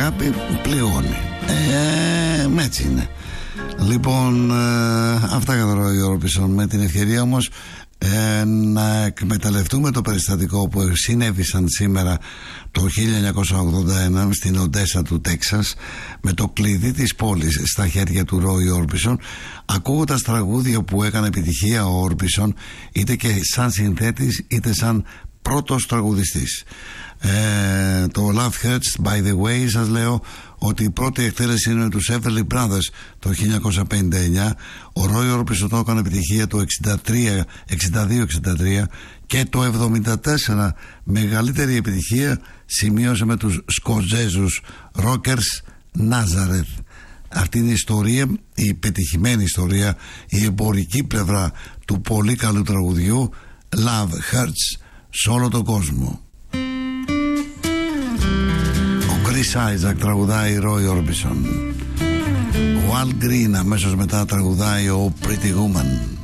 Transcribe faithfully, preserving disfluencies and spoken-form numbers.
αγάπη πληγώνει. Ε, έτσι είναι. Λοιπόν, ε, αυτά για τον Roy Orbison. Με την ευκαιρία όμως ε, να εκμεταλλευτούμε το περιστατικό που συνέβησαν σήμερα το χίλια εννιακόσια ογδόντα ένα στην Οντέσα του Τέξας, με το κλειδί της πόλης στα χέρια του Roy Orbison, ακούγοντας τραγούδια που έκανε επιτυχία ο Orbison, είτε και σαν συνθέτης είτε σαν πρώτος τραγουδιστής. Ε, το Love Hurts, by the way, σας λέω ότι η πρώτη εκτέλεση είναι τους Everly Brothers το χίλια εννιακόσια πενήντα εννιά. Ο Roy Orbison το έκανε επιτυχία το εξήντα τρία, εξήντα δύο εξήντα τρία και το εβδομήντα τέσσερα μεγαλύτερη επιτυχία σημείωσε με τους Σκοτζέζους Rockers Nazareth. Αυτή είναι η ιστορία, η πετυχημένη ιστορία, η εμπορική πλευρά του πολύ καλού τραγουδιού Love Hurts σε όλο τον κόσμο. Ο Chris Isaac τραγουδάει Roy Orbison. Ο Al Green αμέσως μετά τραγουδάει ο Pretty Woman.